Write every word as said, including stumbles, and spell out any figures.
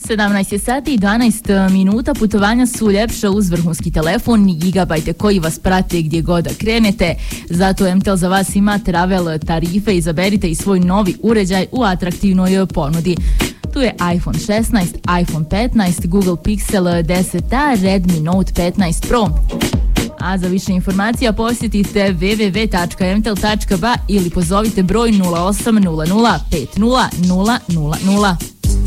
sedamnaest je sati i dvanaest minuta, putovanja su ljepša uz vrhunski telefon i gigabajte koji vas prate gdje god da krenete. Zato M T L za vas ima travel tarife, izaberite i svoj novi uređaj u atraktivnoj ponudi. Tu je iPhone šesnaest, iPhone petnaest, Google Pixel deset a, Redmi Note petnaest Pro. A za više informacija posjetite w w w tačka m t l tačka b a ili pozovite broj nula osam nula nula pet nula nula nula nula.